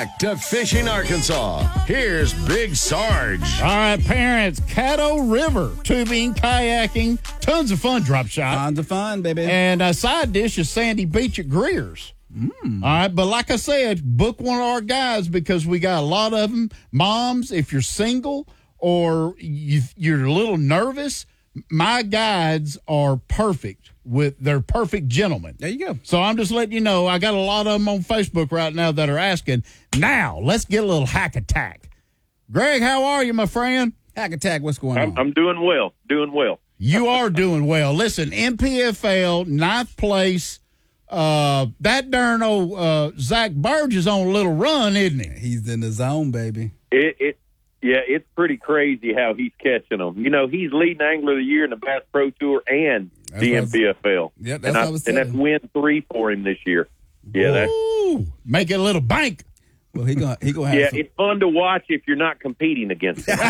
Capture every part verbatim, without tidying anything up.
Back to Fishing Arkansas. Here's Big Sarge. All right, parents, Caddo River, tubing, kayaking, tons of fun, drop shot. Tons of fun, baby. And a side dish is Sandy Beach at Greer's. Mm. All right, but like I said, book one of our guys because we got a lot of them. Moms, if you're single or you, you're a little nervous, my guides are perfect. With they're perfect gentlemen. There you go. So I'm just letting you know, I got a lot of them on Facebook right now that are asking. Now, let's get a little hack attack. Greg, how are you, my friend? Hack attack, what's going I'm, on? I'm doing well, doing well. You are doing well. Listen, N P F L, ninth place. Uh, that darn old uh, Zach Burge is on a little run, isn't he? He's in the zone, baby. It, it, yeah, it's pretty crazy how he's catching them. You know, he's leading angler of the year in the Bass Pro Tour and That's the what I N was- P F L. Yep, that's and, what I, I was and that's saying. win three for him this year. Yeah, that's, Ooh, make it a little bank. Well, he gonna he gonna have yeah, some. it's fun to watch if you're not competing against him.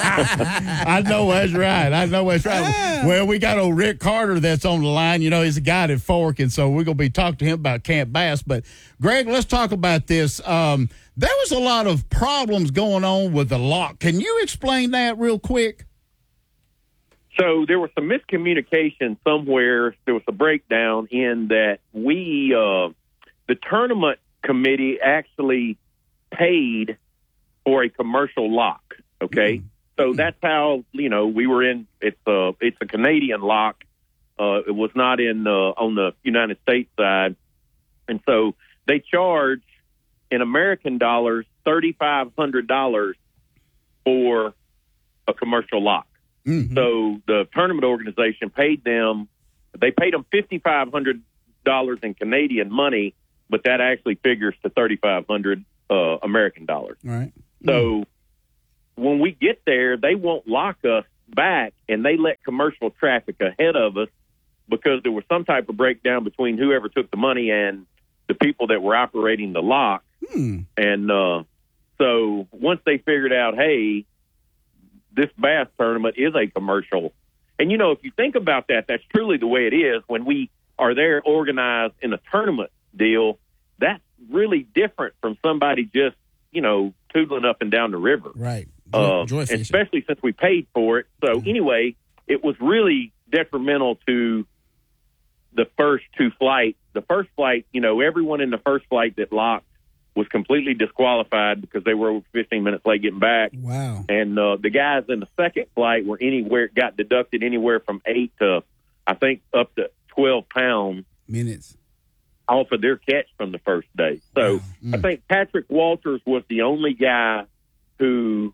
I know that's right. I know that's right. Well, we got old Rick Carter that's on the line. You know, he's a guy at Fork, and so we're going to be talking to him about Camp Bass. But, Greg, let's talk about this. Um, there was a lot of problems going on with the lock. Can you explain that real quick? So there was some miscommunication somewhere. There was a breakdown in that we, uh, the tournament committee actually paid for a commercial lock. Okay. Mm-hmm. So that's how, you know, we were in, it's a, it's a Canadian lock. Uh, it was not in, uh, on the United States side. And so they charge in American dollars, three thousand five hundred dollars for a commercial lock. Mm-hmm. So the tournament organization paid them, they paid them five thousand five hundred dollars in Canadian money, but that actually figures to three thousand five hundred dollars uh, American dollars. All right. So mm-hmm. when we get there, they won't lock us back, and they let commercial traffic ahead of us because there was some type of breakdown between whoever took the money and the people that were operating the lock. Hmm. And uh, so once they figured out, hey, this bass tournament is a commercial. And, you know, if you think about that, that's truly the way it is. When we are there organized in a tournament deal, that's really different from somebody just, you know, tootling up and down the river. Right. Joy, Uh, joy fishing. especially since we paid for it. So Mm-hmm. anyway, it was really detrimental to the first two flights. The first flight, you know, everyone in the first flight that locked was completely disqualified because they were over fifteen minutes late getting back. Wow. And uh, the guys in the second flight were anywhere, got deducted anywhere from eight to, I think, up to twelve pounds Minutes. off of their catch from the first day. So Mm. I think Patrick Walters was the only guy who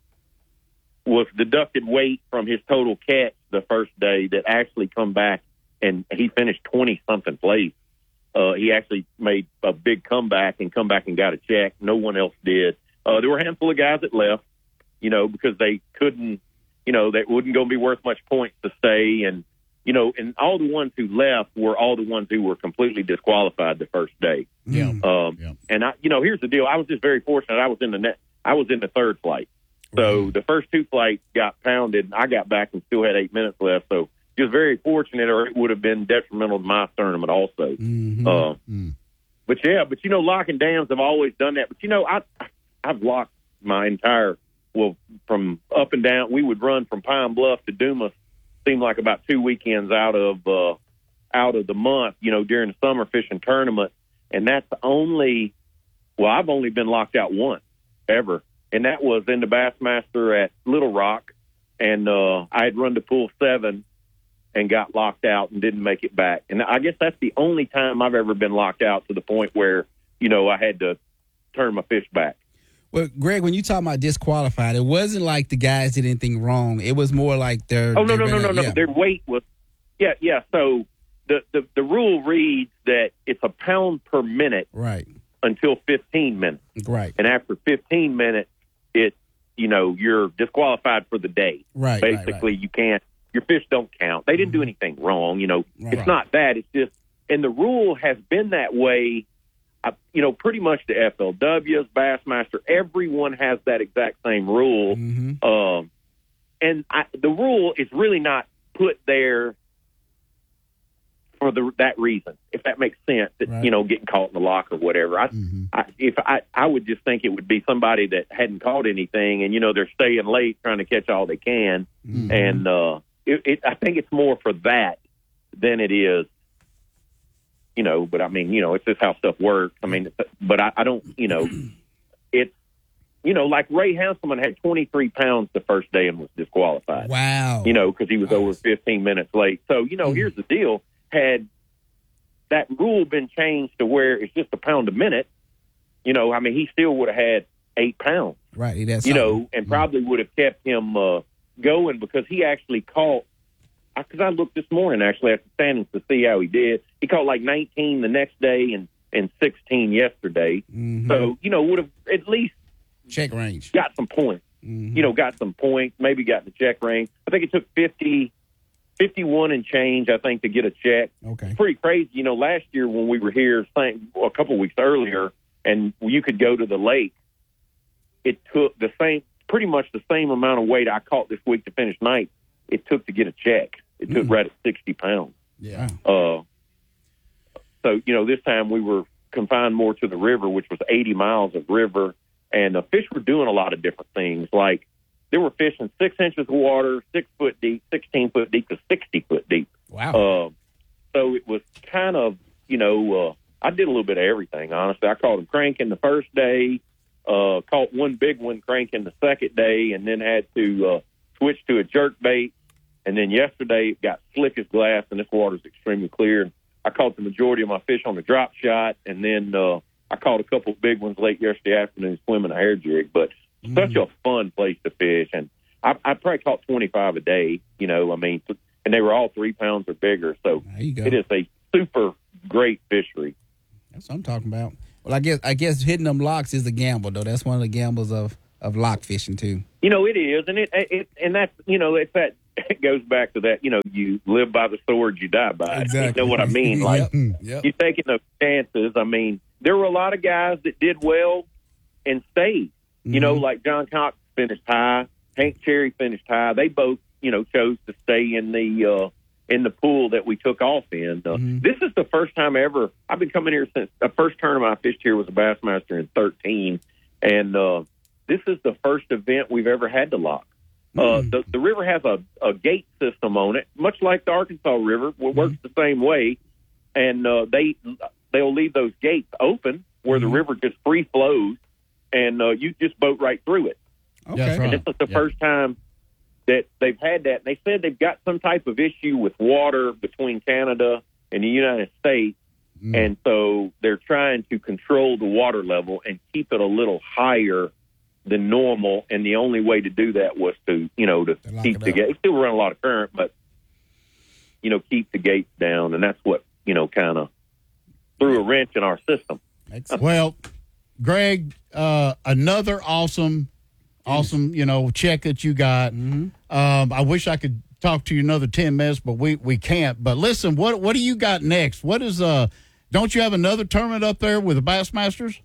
was deducted weight from his total catch the first day that actually come back, and he finished twenty-something place. Uh, he actually made a big comeback and come back and got a check. No one else did. Uh, there were a handful of guys that left, you know, because they couldn't, you know, that wouldn't go be worth much points to stay. And, you know, and all the ones who left were all the ones who were completely disqualified the first day. Yeah. Um, Yeah. And I, you know, here's the deal. I was just very fortunate. I was in the net. I was in the third flight. So Right. the first two flights got pounded. And I got back and still had eight minutes left. So just very fortunate, or it would have been detrimental to my tournament also. Mm-hmm. Uh, Mm. but yeah, but you know, locking dams have always done that. But you know, I, I've locked my entire, well, from up and down. We would run from Pine Bluff to Dumas. Seemed like about two weekends out of uh, out of the month. You know, during the summer fishing tournament, and that's the only. Well, I've only been locked out once ever, and that was in the Bassmaster at Little Rock, and uh, I had run to pool seven and got locked out and didn't make it back. And I guess that's the only time I've ever been locked out to the point where, you know, I had to turn my fish back. Well, Greg, when you talk about disqualified, it wasn't like the guys did anything wrong. It was more like their. Oh, no, they no, no, ran no, out- no. yeah. Their weight was, yeah, yeah. So the, the, the rule reads that it's a pound per minute Right, until fifteen minutes. right, And after fifteen minutes, it, you know, you're disqualified for the day. right. right, Basically, right. you can't, your fish don't count. They didn't do anything wrong. You know, Right. it's not that. It's just, and the rule has been that way. Uh, you know, pretty much the F L Ws, Bassmaster, everyone has that exact same rule. Mhm. Um, and I, the rule is really not put there for the that reason, if that makes sense. That, Right. you know, getting caught in the lock or whatever. I, Mm-hmm. I if I I would just think it would be somebody that hadn't caught anything, and you know they're staying late trying to catch all they can, Mm-hmm. and uh, it, it, I think it's more for that than it is. You know, but I mean, you know, it's just how stuff works. I mean, but I, I don't, you know, it's, you know, like Ray Hanselman had twenty-three pounds the first day and was disqualified. Wow. You know, because he was Wow. over fifteen minutes late. So, you know, Mm. here's the deal. Had that rule been changed to where it's just a pound a minute, you know, I mean, he still would have had eight pounds, Right. That's you know, something. and probably would have kept him uh, going because he actually caught, because I looked this morning actually at the standings to see how he did. He caught like nineteen the next day and, and sixteen yesterday. Mhm. So, you know, would have at least check range. got some points. Mhm. You know, got some points, maybe got the check range. I think it took fifty, fifty-one and change, I think, to get a check. Okay. Pretty crazy. You know, last year when we were here, same, a couple of weeks earlier, and you could go to the lake, it took the same, pretty much the same amount of weight I caught this week to finish night, it took to get a check. It took Mm. right at sixty pounds. Yeah. Uh, so, you know, this time we were confined more to the river, which was eighty miles of river, and the fish were doing a lot of different things. Like they were fishing six inches of water, six foot deep, sixteen foot deep to sixty foot deep. Wow. Uh, so it was kind of, you know, uh, I did a little bit of everything, honestly. I caught them cranking the first day, uh, caught one big one cranking the second day, and then had to uh, switch to a jerk bait. And then yesterday it got slick as glass, and this water's extremely clear. I caught the majority of my fish on the drop shot, and then uh, I caught a couple of big ones late yesterday afternoon swimming a hair jig. But Mm. such a fun place to fish, and I, I probably caught twenty-five a day. You know, I mean, and they were all three pounds or bigger. So There you go. it is a super great fishery. That's what I'm talking about. Well, I guess I guess hitting them locks is a gamble, though. That's one of the gambles of, of lock fishing too. You know, it is, and it, it and that's you know, it's that it goes back to that. You know, you live by the sword, you die by it. You know what I mean? Like Yep. Yep. you taking those chances. I mean, there were a lot of guys that did well and stayed. You know, Mhm. like John Cox finished high, Hank Cherry finished high. They both, you know, chose to stay in the uh, in the pool that we took off in. Uh, Mhm. This is the first time ever. I've been coming here since the first tournament I fished here was a Bassmaster in thirteen, and uh, this is the first event we've ever had to lock. Uh, Mm. the, the river has a, a gate system on it, much like the Arkansas River. It works the same way, and uh, they they'll leave those gates open where the Mhm. river just free flows, and uh, you just boat right through it. Okay. That's right. And this is the Yeah. first time that they've had that. They said they've got some type of issue with water between Canada and the United States, Mm. and so they're trying to control the water level and keep it a little higher than normal. And the only way to do that was to, you know, to To lock keep it the up. gate. Still run a lot of current, but you know, keep the gates down, and that's what you know kind of threw a wrench in our system. Makes Well, Greg, uh, another awesome, awesome, you know, check that you got. Mhm. Um, I wish I could talk to you another ten minutes, but we, we can't. But listen, what what do you got next? What is uh? Don't you have another tournament up there with the Bassmasters?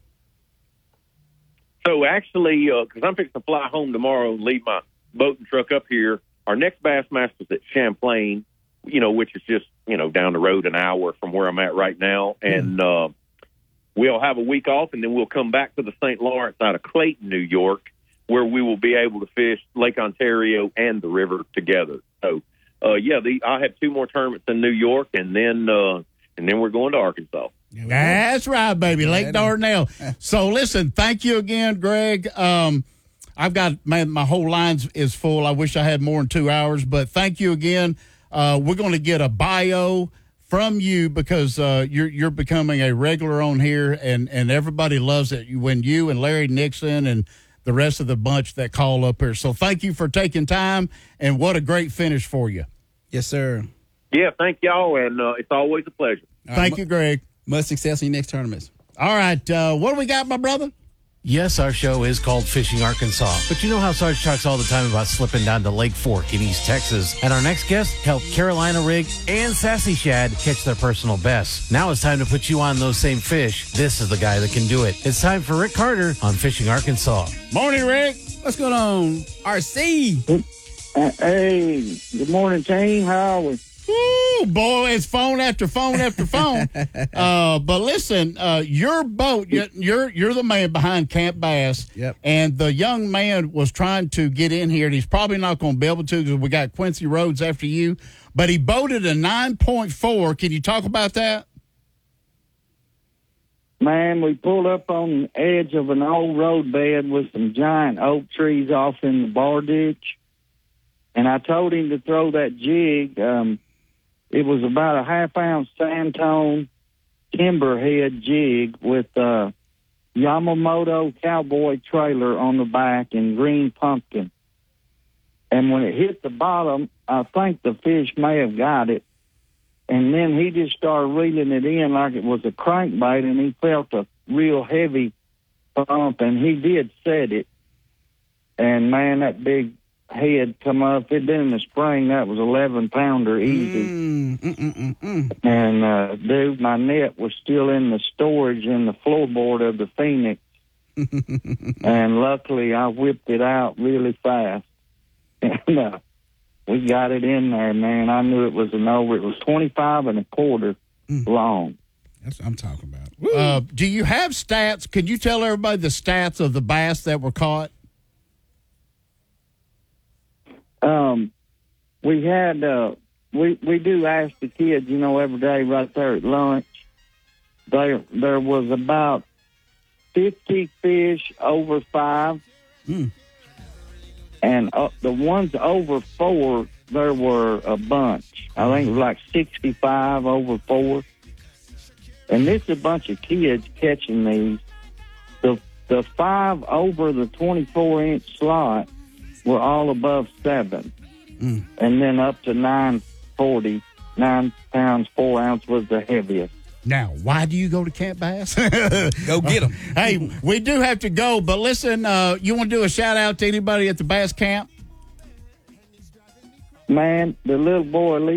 So actually, because I'm fixing to fly home tomorrow and leave my boat and truck up here, our next Bassmasters at Champlain, you know, which is just, you know, down the road an hour from where I'm at right now. And uh, we'll have a week off, and then we'll come back to the Saint Lawrence out of Clayton, New York, where we will be able to fish Lake Ontario and the river together. So, uh, yeah, the, I have two more tournaments in New York, and then uh, and then we're going to Arkansas. Yeah, we That's right, baby. Lake Yeah, Dardanelle. So listen, thank you again, Greg. Um, I've got man, my whole lines is full. I wish I had more than two hours, but thank you again. Uh, we're going to get a bio from you because uh, you're you're becoming a regular on here, and and everybody loves it when you and Larry Nixon and the rest of the bunch that call up here. So thank you for taking time, and what a great finish for you. Yes, sir. Yeah, thank y'all, and uh, it's always a pleasure. All Thank right, you, Greg. Much success in your next tournaments. All right, uh, what do we got, my brother? Yes, our show is called Fishing Arkansas, but you know how Sarge talks all the time about slipping down to Lake Fork in East Texas. And our next guest helped Carolina Rig and Sassy Shad catch their personal bests. Now it's time to put you on those same fish. This is the guy that can do it. It's time for Rick Carter on Fishing Arkansas. Morning, Rick. What's going on, R C? Uh, hey, good morning, team. How are we? Woo, Woo, boy, it's phone after phone after phone. uh, but listen, uh, your boat, you're, you're you're the man behind Camp Bass. Yep. And the young man was trying to get in here, and he's probably not going to be able to because we got Quincy Rhodes after you. But he boated a nine point four. Can you talk about that? Man, we pulled up on the edge of an old road bed with some giant oak trees off in the bar ditch. And I told him to throw that jig. Um, it was about a half-ounce Sandtone timberhead jig with a Yamamoto cowboy trailer on the back and green pumpkin. And when it hit the bottom, I think the fish may have got it. And then he just started reeling it in like it was a crankbait, and he felt a real heavy bump, and he did set it. And, man, that big head come up. It'd been in the spring. That was eleven pounder easy. Mm, mm, mm, mm, mm. And, uh, dude, my net was still in the storage in the floorboard of the Phoenix. And luckily I whipped it out really fast. And, uh, we got it in there, man. I knew it was an over. It was twenty-five and a quarter mm. long. That's what I'm talking about. Uh, do you have stats? Could you tell everybody the stats of the bass that were caught? Um, we had, uh, we, we do ask the kids, you know, every day right there at lunch. There, there was about fifty fish over five. Mm. And uh, the ones over four, there were a bunch. I think it was like sixty-five over four. And this is a bunch of kids catching these. The the five over the twenty-four inch slot were all above seven. Mm. And then up to nine forty, nine pounds, four ounce was the heaviest. Now, why do you go to Camp Bass? Go get them. Hey, we do have to go, but listen, uh, you want to do a shout out to anybody at the Bass Camp? Man, the little boy